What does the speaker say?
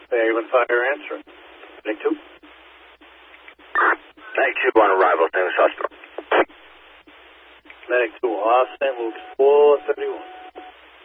Haven Fire answering. Medic 2. Medic 2 on arrival, same suspect. Medic 2, Los St. Luke's 431.